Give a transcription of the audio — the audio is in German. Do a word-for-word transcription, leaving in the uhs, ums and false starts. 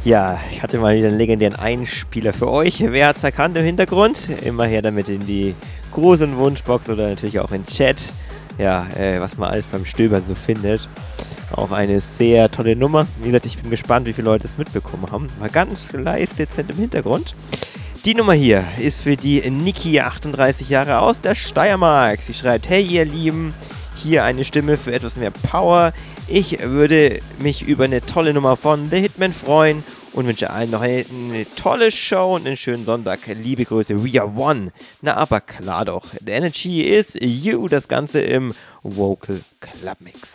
Ja, ich hatte mal wieder einen legendären Einspieler für euch. Wer hat's erkannt im Hintergrund? Immer her damit in die großen Wunschbox oder natürlich auch in Chat. Ja, äh, was man alles beim Stöbern so findet. Auch eine sehr tolle Nummer. Wie gesagt, ich bin gespannt, wie viele Leute es mitbekommen haben. War ganz leise dezent im Hintergrund. Die Nummer hier ist für die Niki, achtunddreißig Jahre aus der Steiermark. Sie schreibt: Hey ihr Lieben, hier eine Stimme für etwas mehr Power. Ich würde mich über eine tolle Nummer von The Hitman freuen und wünsche allen noch eine, eine tolle Show und einen schönen Sonntag. Liebe Grüße, we are one. Na aber klar doch, the energy is you. Das Ganze im Vocal Club Mix.